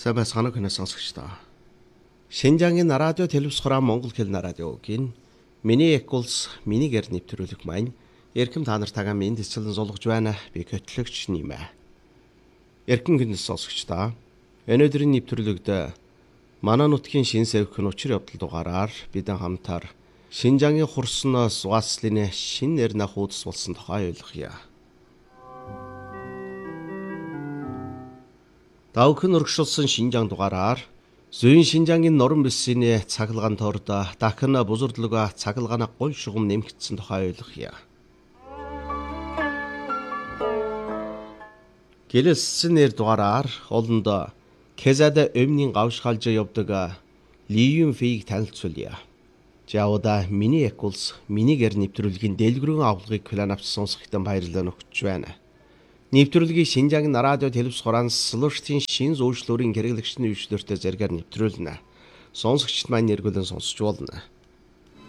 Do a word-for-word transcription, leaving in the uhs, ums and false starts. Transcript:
Сайн байцгаана уу сонсогчдоо. Шинжаангийн радио телевиз хураан Монгол хэл радиогийн миний экулс минийгээр нэвтрүүлэг маань эрхэм та нартайгаа минь дэвшлэн суулгаж байна. Би хөтлөгч нэмэ. Эрхэм гинэ сонсогчдоо. Өнөөдрийн нэвтрүүлэгт манай нутгийн шин сэвхэн учир явдал дугаараар бидэн хамтаар Шинжаангийн хурсноос Уаслины шин нэрнэ хуудас болсон тухай ойлгоё. Давхин өргөшүүлсэн Шинжаан дугаараар зүйн Шинжаангийн норон бэлсийн цаглагаан торд дахин бузурдлага цаглагаана гол шугам нэмэгдсэн тухай ойлгоё. Гэлэлсэн нэр дугаараар олонд Кезада өмнгийн гавшгаалж явдаг Ливийн фийг танилцуулъя. Жауда миний экулс минийгээр нэвтрүүлгийн дэлгэрэн авлагыг план авч сонсохтон баярлалаа өгч байна. Нэвтрүүлгийг Шинжаангийн радио телевиз хураан слуштын шин зөвшлөрийн хэрэглэгчний үйлчлэлтэй зэрэгээр нэвтрүүлнэ. Сонсогчд маань нэргүүлэн сонсч болно.